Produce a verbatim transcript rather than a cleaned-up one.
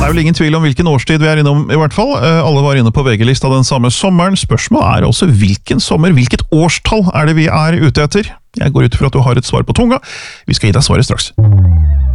Det er vel ingen tvil om hvilken årstid vi er innom, i hvert fall. Alle var inne på V G-lista den samme sommeren. Spørsmålet er også hvilken sommer, hvilket årstall er det vi er ute etter? Jeg går ut fra at du har et svar på tunga. Vi skal gi deg svaret straks.